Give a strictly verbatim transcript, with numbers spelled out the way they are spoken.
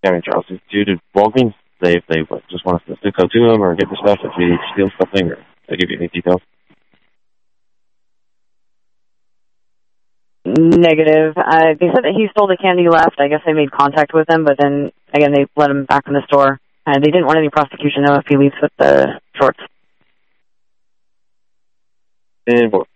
Yeah, I mean, Charles, due to Walgreens, they they what, just want us to go to them or get the stuff if we steal something, or they give you any details? Negative. Uh, they said that he stole the candy, left. I guess they made contact with him, but then, again, they let him back in the store. Uh, they didn't want any prosecution, though, if he leaves with the shorts. And what,